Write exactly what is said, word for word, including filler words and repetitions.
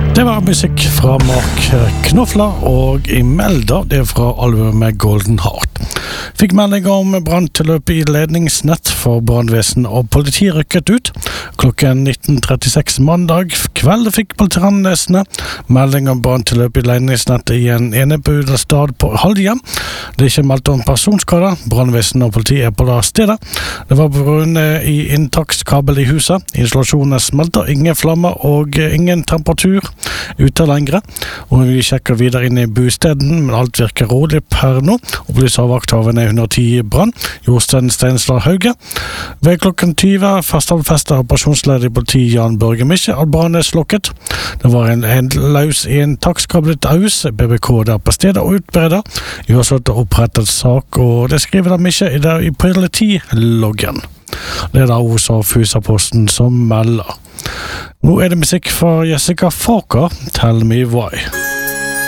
Det var musikk fra Mark Knopfler og Imelda, det er fra albumet Golden Heart. Fikk melding om branntilløp i ledningsnett for brannvesen og politi rykket ut. Klokken nitten trettiseks mandag kveld fikk politirannesene melding om branntilløp i ledningsnettet i en enebudestad på Haldia. Det er ikke meldt om personskader. Brannvesen og politi er på det stedet. Det var brunn i inntakskabel i huset. Installasjonen smelter, ingen flammer og ingen temperatur ute lengre. Og vi sjekker videre inn i bosteden, men alt virker rolig per nå. Opplyseravvakthaven er hundre og ti brann. Jostein Steinsland Hauge. Ved klokken tyve festivalfester operasjonsleder i politi Jan Børge Misje at brannen er slukket. Det var en, en løs i en takskablet aus. B B K der på stedet og utbreder. Vi har satt opprettet sak, og det skriver da Misje i, i politiloggen. Det er da også Fusaposten som melder. Nå er det musikk fra Jessica Falker, Tell Me Why.